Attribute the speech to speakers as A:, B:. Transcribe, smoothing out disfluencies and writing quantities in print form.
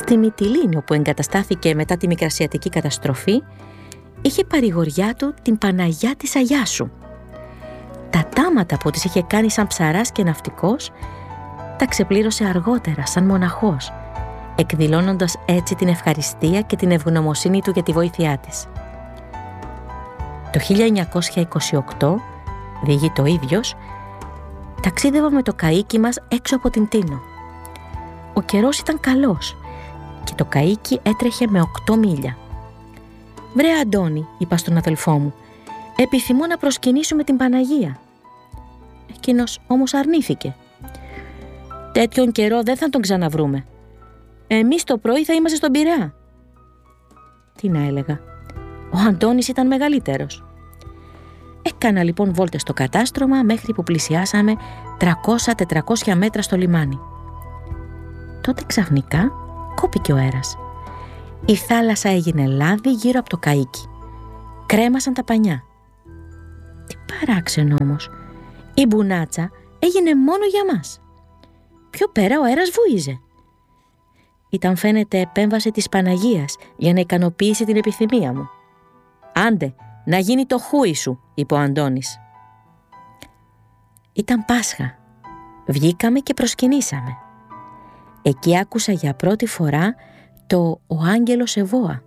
A: Στη Μυτιλήνη, όπου εγκαταστάθηκε μετά τη Μικρασιατική καταστροφή, είχε παρηγοριά του την Παναγιά της Αγιάσου. Τα τάματα που της είχε κάνει σαν ψαράς και ναυτικός τα ξεπλήρωσε αργότερα σαν μοναχός, εκδηλώνοντας έτσι την ευχαριστία και την ευγνωμοσύνη του για τη βοήθειά της. Το 1928, διηγείται ο ίδιος, ταξίδευα με το καΐκι μας έξω από την Τίνο. Ο καιρός ήταν καλός και το καΐκι έτρεχε με 8 μίλια. «Βρε Αντώνη», είπα στον αδελφό μου, «επιθυμώ να προσκυνήσουμε την Παναγία». Εκείνος όμως αρνήθηκε. «Τέτοιον καιρό δεν θα τον ξαναβρούμε. Εμείς το πρωί θα είμαστε στον Πειραιά». Τι να έλεγα, ο Αντώνης ήταν μεγαλύτερος. Έκανα λοιπόν βόλτες στο κατάστρωμα μέχρι που πλησιάσαμε 300-400 μέτρα στο λιμάνι. Τότε ξαφνικά κόπηκε ο αέρας. Η θάλασσα έγινε λάδι γύρω από το καΐκι. Κρέμασαν τα πανιά. Τι παράξενο όμως, η μπουνάτσα έγινε μόνο για μας. Πιο πέρα ο αέρας βούιζε. Ήταν φαίνεται επέμβαση της Παναγίας για να ικανοποιήσει την επιθυμία μου. «Άντε, να γίνει το χούι σου», είπε ο Αντώνης. Ήταν Πάσχα. Βγήκαμε και προσκυνήσαμε. Εκεί άκουσα για πρώτη φορά το «Ο Άγγελος Εβώα».